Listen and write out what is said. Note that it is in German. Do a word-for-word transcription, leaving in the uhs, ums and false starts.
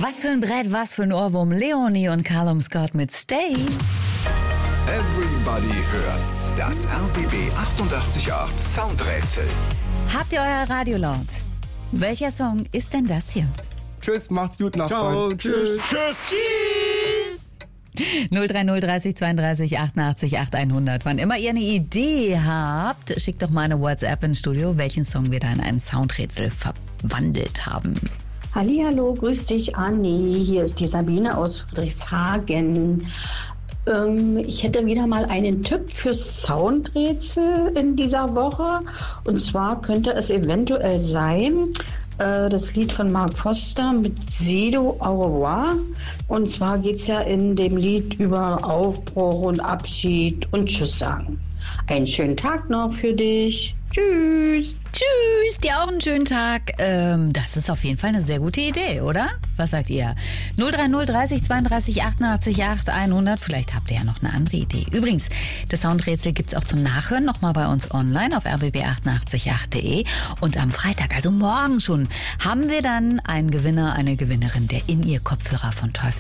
Was für ein Brett, was für ein Ohrwurm. Leonie und Callum Scott mit Stay. Everybody hört's. Das R B B achtundachtzig Komma acht Soundrätsel. Habt ihr euer Radio laut? Welcher Song ist denn das hier? Tschüss, macht's gut, Nachbarn. Ciao, tschüss. Tschüss. Tschüss. null drei null dreißig zweiunddreißig achtundachtzig acht hundert. Wann immer ihr eine Idee habt, schickt doch mal eine WhatsApp ins Studio, welchen Song wir da in ein Soundrätsel verwandelt haben. Hallihallo, grüß dich, Anni. Hier ist die Sabine aus Friedrichshagen. Ähm, ich hätte wieder mal einen Tipp fürs Soundrätsel in dieser Woche. Und zwar könnte es eventuell sein, äh, das Lied von Mark Foster mit Sido Au revoir. Und zwar geht es ja in dem Lied über Aufbruch und Abschied und Tschüss sagen. Einen schönen Tag noch für dich. Tschüss. Tschüss, dir auch einen schönen Tag. Ähm, das ist auf jeden Fall eine sehr gute Idee, oder? Was sagt ihr? null drei null dreißig zweiunddreißig achtundachtzig acht hundert. Vielleicht habt ihr ja noch eine andere Idee. Übrigens, das Soundrätsel gibt's auch zum Nachhören nochmal bei uns online auf r b b achtundachtzig Komma acht punkt de. Und am Freitag, also morgen schon, haben wir dann einen Gewinner, eine Gewinnerin, der In-Ear-Kopfhörer von Teufel